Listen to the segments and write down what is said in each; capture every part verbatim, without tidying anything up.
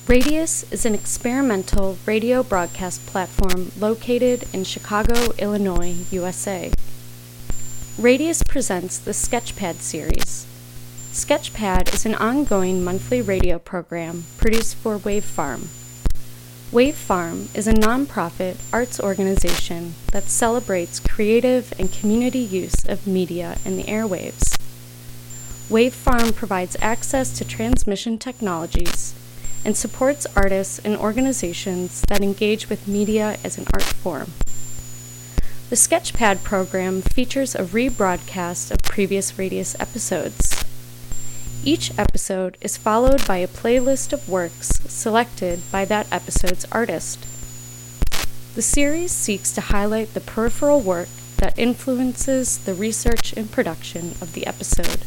Radius is an experimental radio broadcast platform located in Chicago, Illinois, U S A. Radius presents the Sketchpad series. Sketchpad is an ongoing monthly radio program produced for Wave Farm. Wave Farm is a nonprofit arts organization that celebrates creative and community use of media in the airwaves. Wave Farm provides access to transmission technologies and supports artists and organizations that engage with media as an art form. The Sketchpad program features a rebroadcast of previous Radius episodes. Each episode is followed by a playlist of works selected by that episode's artist. The series seeks to highlight the peripheral work that influences the research and production of the episode.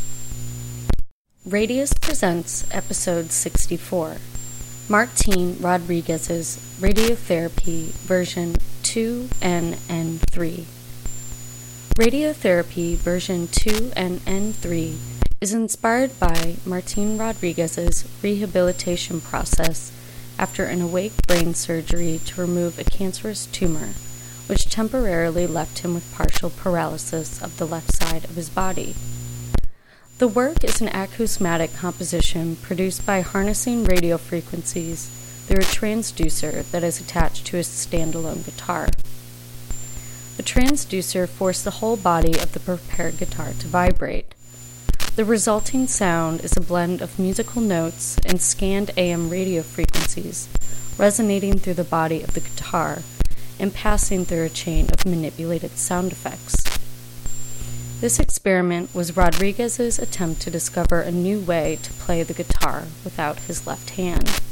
Radius presents episode sixty-four, Martin Rodriguez's Radiotherapy version two N N three. Radiotherapy version two N N three is inspired by Martin Rodriguez's rehabilitation process after an awake brain surgery to remove a cancerous tumor, which temporarily left him with partial paralysis of the left side of his body. The work is an acousmatic composition produced by harnessing radio frequencies through a transducer that is attached to a standalone guitar. The transducer forced the whole body of the prepared guitar to vibrate. The resulting sound is a blend of musical notes and scanned A M radio frequencies resonating through the body of the guitar and passing through a chain of manipulated sound effects. This experiment was Rodriguez's attempt to discover a new way to play the guitar without his left hand.